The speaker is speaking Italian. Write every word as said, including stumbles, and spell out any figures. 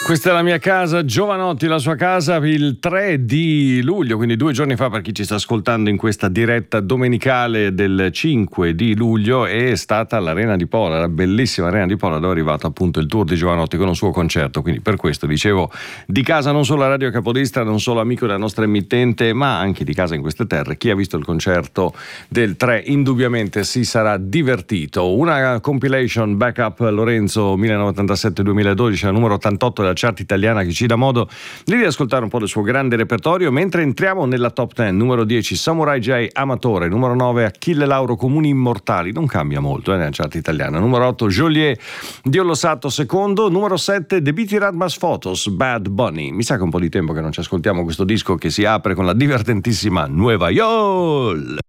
Questa è la mia casa, Giovanotti, la sua casa, il tre di luglio, quindi due giorni fa per chi ci sta ascoltando in questa diretta domenicale del cinque di luglio, è stata l'Arena di Pola, la bellissima Arena di Pola, dove è arrivato appunto il tour di Giovanotti con un suo concerto, quindi per questo dicevo di casa non solo a Radio Capodestra, non solo amico della nostra emittente, ma anche di casa in queste terre. Chi ha visto il concerto del tre indubbiamente si sarà divertito. Una compilation backup Lorenzo millenovecentottantasette duemiladodici, la numero ottantotto della chart italiana, che ci dà modo di riascoltare un po' del suo grande repertorio, mentre entriamo nella top dieci. Numero dieci Samurai J Amatore, numero nove Achille Lauro Comuni Immortali, non cambia molto eh, nella chart italiana. Numero otto Joliet Dio lo Sato secondo, numero sette The Biti Radmas Photos Bad Bunny. Mi sa che è un po' di tempo che non ci ascoltiamo questo disco che si apre con la divertentissima Nueva York.